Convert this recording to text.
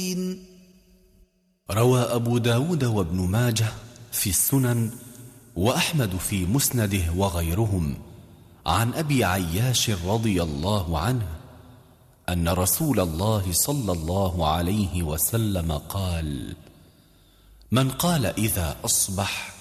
روى أبو داود وابن ماجه في السنن وأحمد في مسنده وغيرهم عن أبي عياش رضي الله عنه أن رسول الله صلى الله عليه وسلم قال: من قال إذا أصبح